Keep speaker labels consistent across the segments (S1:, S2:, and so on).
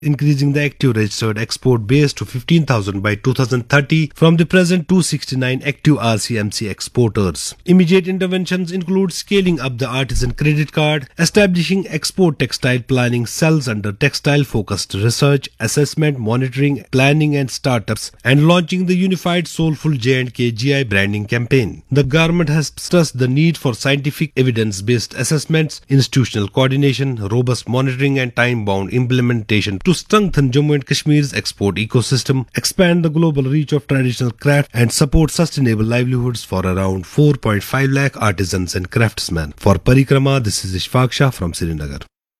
S1: increasing the active registered export base to 15,000 by 2030 from the present 269 active RCMC exporters. Immediate interventions include scaling up the artisan credit card, establishing export textile planning cells under textile-focused research, assessment, monitoring, planning and startups, and launching the unified Soulful J&K GI branding campaign. The government has stressed the need for scientific evidence-based assessments, institutional coordination, robust monitoring and time-bound implementation to strengthen Jammu and Kashmir's export ecosystem, expand the global reach of traditional craft and support sustainable livelihoods for around 4.5 lakh artisans and craftsmen. For Parikrama, this is Ishfaq Shah from Srinagar.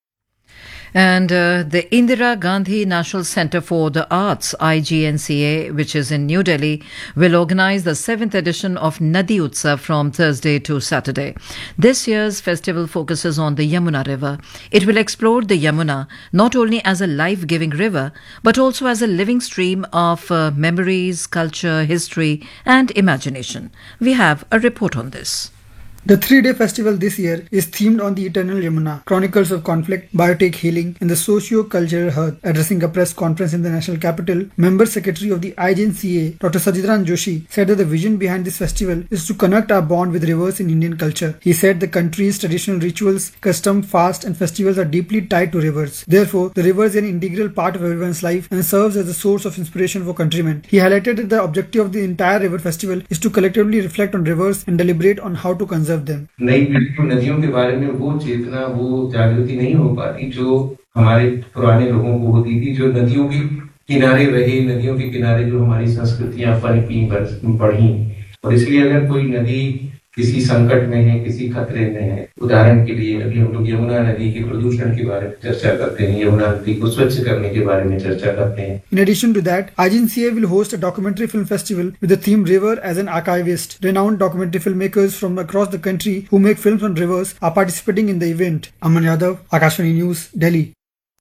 S2: And the Indira Gandhi National Centre for the Arts, IGNCA, which is in New Delhi, will organize the 7th edition of Nadi Utsav from Thursday to Saturday. This year's festival focuses on the Yamuna River. It will explore the Yamuna not only as a life-giving river, but also as a living stream of memories, culture, history and imagination. We have a report on this.
S3: The 3-day festival this year is themed on the eternal Yamuna, chronicles of conflict, biotic healing, and the socio-cultural hearth. Addressing a press conference in the national capital, Member Secretary of the IGNCA, Dr. Sajidran Joshi, said that the vision behind this festival is to connect our bond with rivers in Indian culture. He said the country's traditional rituals, custom, fast, and festivals are deeply tied to rivers. Therefore, the river is an integral part of everyone's life and serves as a source of inspiration for countrymen. He highlighted that the objective of the entire river festival is to collectively reflect on rivers and deliberate on how to conserve them.
S4: नई पीढ़ी को नदियों के बारे में वो चेतना, वो जागृति नहीं हो पाती जो हमारे पुराने लोगों को होती थी, जो नदियों के किनारे रहे, नदियों के किनारे जो हमारी संस्कृतियां पनपी बढ़ी। और इसलिए अगर कोई नदी किसी संकट में है, किसी खतरे में है, उदाहरण के लिए अभी हम लोग यमुना नदी के प्रदूषण के बारे में चर्चा करते हैं, यमुना नदी को स्वच्छ करने के बारे में चर्चा करते हैं।
S3: In addition to that, IGNCA will host a documentary film festival with the theme River as an Archivist. Renowned documentary filmmakers from across the country who make films on rivers are participating in the event. Aman Yadav, Akashvani News, Delhi.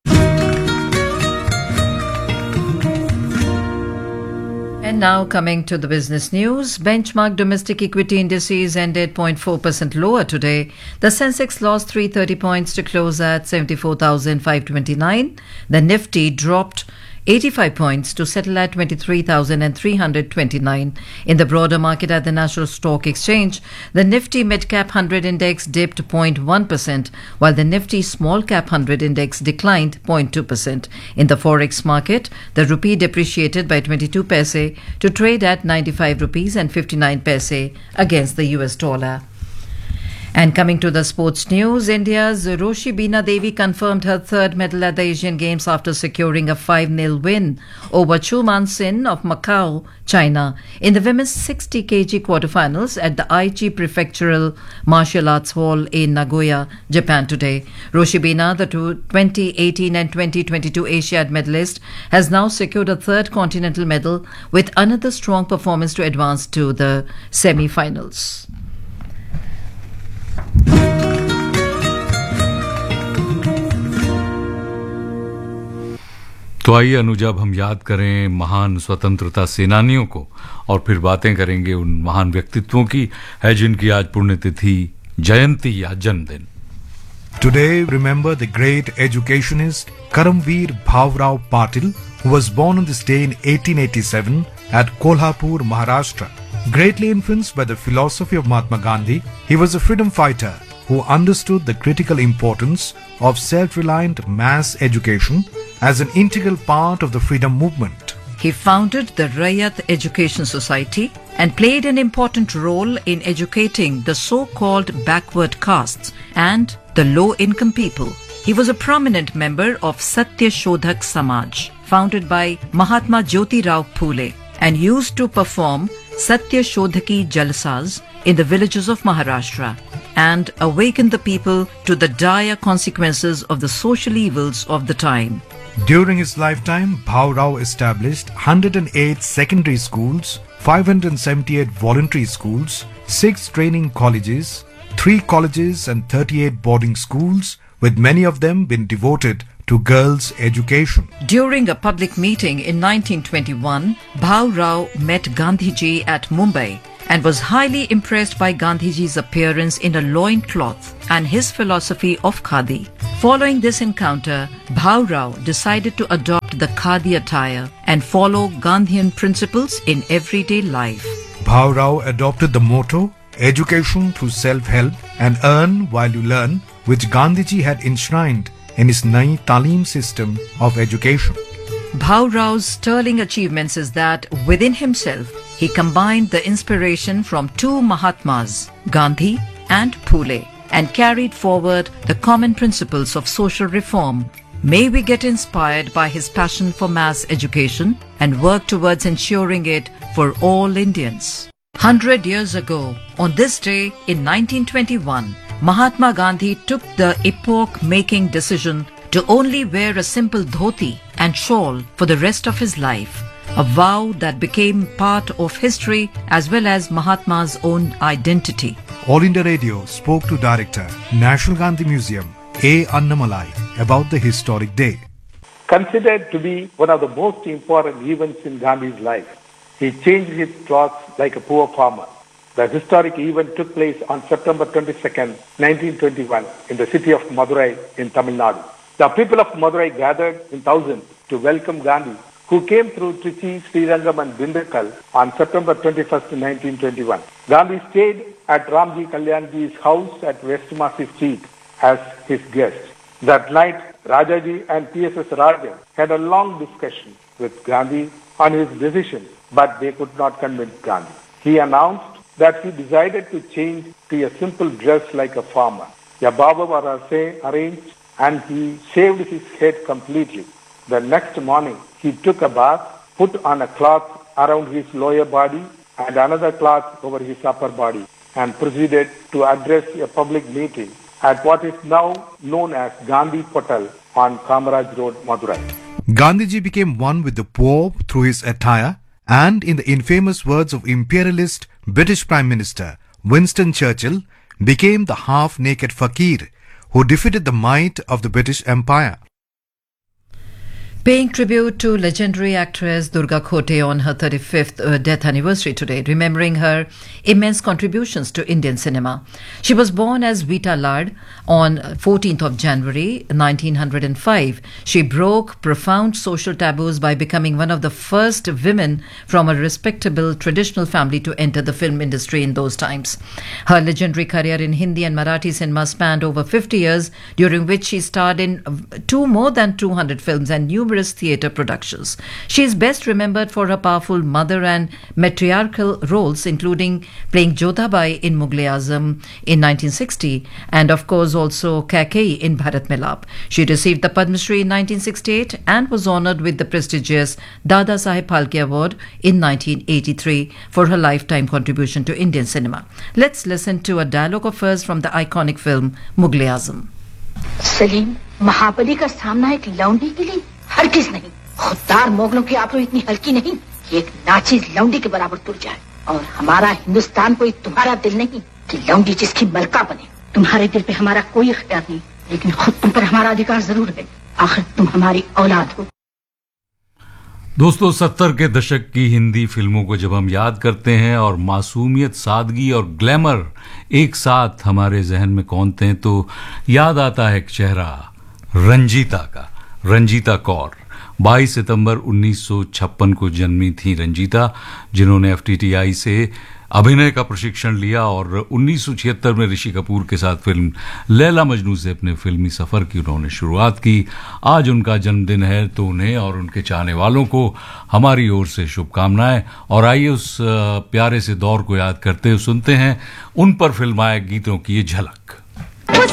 S2: And now coming to the business news, benchmark domestic equity indices ended 0.4% lower today. The Sensex lost 330 points to close at 74,529. The Nifty dropped 85 points to settle at 23,329. In the broader market at the National Stock Exchange, the Nifty Mid-Cap 100 Index dipped 0.1%, while the Nifty Small-Cap 100 Index declined 0.2%. In the Forex market, the rupee depreciated by 22 paise to trade at 95 rupees and 59 paise against the US dollar. And coming to the sports news, India's Roshi Beena Devi confirmed her third medal at the Asian Games after securing a 5-0 win over Chu Man Sin of Macau, China, in the women's 60 kg quarterfinals at the Aichi Prefectural Martial Arts Hall in Nagoya, Japan today. Roshi Beena, the 2018 and 2022 Asiad medalist, has now secured a third continental medal with another strong performance to advance to the semi-finals.
S5: तो आइए अनुजा, अब हम याद करें महान स्वतंत्रता सेनानियों को और फिर बातें करेंगे उन महान व्यक्तित्वों की है जिनकी आज पुण्यतिथि, जयंती या जन्मदिन.
S6: Today, remember the great educationist Karamveer Bhavrao Patil, who was born on this day in 1887 at Kolhapur, Maharashtra. Greatly influenced by the philosophy of Mahatma Gandhi, he was a freedom fighter who understood the critical importance of self-reliant mass education as an integral part of the freedom movement.
S2: He founded the Rayat Education Society and played an important role in educating the so-called backward castes and the low-income people. He was a prominent member of Satya Shodhak Samaj, founded by Mahatma Jyoti Rao Phule, and used to perform Satya Shodhaki Jalsas in the villages of Maharashtra and awaken the people to the dire consequences of the social evils of the time.
S6: During his lifetime, Bhavrao established 108 secondary schools, 578 voluntary schools, 6 training colleges, 3 colleges and 38 boarding schools, with many of them being devoted to girls' education.
S2: During a public meeting in 1921, Bhavrao met Gandhiji at Mumbai and was highly impressed by Gandhiji's appearance in a loincloth and his philosophy of khadi. Following this encounter, Bhav Rao decided to adopt the khadi attire and follow Gandhian principles in everyday life.
S6: Bhav Rao adopted the motto, education through self-help and earn while you learn, which Gandhiji had enshrined in his Nai Talim system of education.
S2: Bhav Rao's sterling achievements is that within himself, he combined the inspiration from two Mahatmas, Gandhi and Phule, and carried forward the common principles of social reform. May we get inspired by his passion for mass education and work towards ensuring it for all Indians. 100 years ago, on this day in 1921, Mahatma Gandhi took the epoch-making decision to only wear a simple dhoti and shawl for the rest of his life, a vow that became part of history as well as Mahatma's own identity.
S6: All India Radio spoke to Director, National Gandhi Museum, A. Annamalai, about the historic day.
S7: Considered to be one of the most important events in Gandhi's life, he changed his clothes like a poor farmer. The historic event took place on September 22nd, 1921 in the city of Madurai in Tamil Nadu. The people of Madurai gathered in thousands to welcome Gandhi, who came through Trichy, Srirangam and Dindigul on September 21st, 1921. Gandhi stayed at Ramji Kalyanji's house at West Massey Street as his guest. That night, Rajaji and P.S.S. Rajan had a long discussion with Gandhi on his decision, but they could not convince Gandhi. He announced that he decided to change to a simple dress like a farmer. A baba was arranged and he shaved his head completely. The next morning, he took a bath, put on a cloth around his lower body and another cloth over his upper body, and proceeded to address a public meeting at what is now known as Gandhi Portal on Kamaraj Road, Madurai.
S6: Gandhiji became one with the poor through his attire, and in the infamous words of imperialist British Prime Minister Winston Churchill, became the half-naked fakir who defeated the might of the British Empire.
S2: Paying tribute to legendary actress Durga Khote on her 35th death anniversary today, remembering her immense contributions to Indian cinema. She was born as Vita Lad on 14th of January 1905. She broke profound social taboos by becoming one of the first women from a respectable traditional family to enter the film industry in those times. Her legendary career in Hindi and Marathi cinema spanned over 50 years, during which she starred in more than 200 films and numerous theatre productions. She is best remembered for her powerful mother and matriarchal roles, including playing Jodhabai in Mughal-e-Azam in 1960 and of course also Kaikeyi in Bharat Milap. She received the Padma Shri in 1968 and was honoured with the prestigious Dada Saheb Phalke Award in 1983 for her lifetime contribution to Indian cinema. Let's listen to a dialogue of hers from the iconic film Mughal-e-Azam.
S8: Salim, महाबली का सामना एक लौंडी के लिए हरगिज नहीं। खुददार मोगलों की आबरू इतनी हल्की नहीं कि एक नाचीज लौंडी के बराबर तुल जाए। और हमारा हिंदुस्तान कोई तुम्हारा दिल नहीं कि लौंडी जिसकी मलका बने। तुम्हारे दिल पे हमारा कोई इख्तियार नहीं, लेकिन खुद तुम पर हमारा अधिकार जरूर है। आखिर तुम हमारी औलाद हो।
S5: दोस्तों, 70 के दशक की हिंदी फिल्मों को जब हम याद करते हैं और मासूमियत, सादगी और ग्लैमर एक साथ हमारे जहन में कौंधते हैं, तो याद आता है एक चेहरा, रंजीता का। रंजीता कौर 22 सितंबर 1956 को जन्मी थी रंजीता, जिन्होंने एफटीटीआई से अभिनय का प्रशिक्षण लिया और 1976 में ऋषि कपूर के साथ फिल्म लैला मजनू से अपने फिल्मी सफर की उन्होंने शुरुआत की। आज उनका जन्मदिन है, तो उन्हें और उनके चाहने वालों को हमारी ओर से शुभकामनाएं। और आइए उस प्यारे से दौर को याद करते हुए सुनते हैं उन पर फिल्माए गीतों की ये झलक।